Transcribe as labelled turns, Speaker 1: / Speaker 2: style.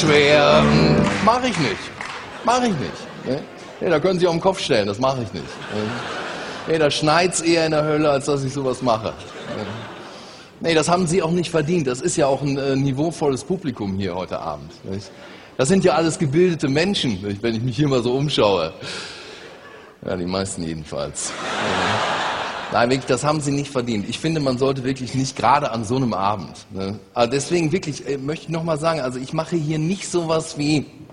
Speaker 1: schwer. Mache ich nicht. Mache ich nicht. Ne? Nee, da können Sie auf den Kopf stellen, das mache ich nicht. Nee, da schneit's eher in der Hölle, als dass ich sowas mache. Nee, das haben Sie auch nicht verdient. Das ist ja auch ein niveauvolles Publikum hier heute Abend. Nicht? Das sind ja alles gebildete Menschen, nicht? Wenn ich mich hier mal so umschaue. Ja, die meisten jedenfalls. Nein, wirklich, das haben Sie nicht verdient. Ich finde, man sollte wirklich nicht, gerade an so einem Abend. Ne? Aber deswegen wirklich, möchte ich nochmal sagen, also ich mache hier nicht sowas wie